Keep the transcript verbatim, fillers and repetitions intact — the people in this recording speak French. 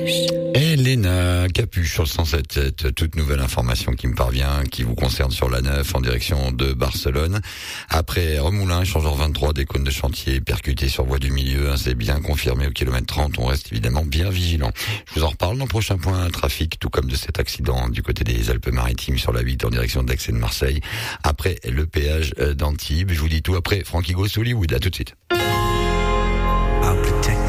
Elena Capuche sur le cent sept sept, toute nouvelle information qui me parvient, qui vous concerne sur la neuf en direction de Barcelone. Après Remoulin, échangeur vingt-trois, des cônes de chantier percutés sur voie du milieu, hein, c'est bien confirmé au kilomètre trente, on reste évidemment bien vigilant. Je vous en reparle dans le prochain point trafic, tout comme de cet accident du côté des Alpes-Maritimes sur la huit en direction d'Aix et de Marseille. Après le péage d'Antibes, je vous dis tout après Frankie Goes Hollywood, à tout de suite.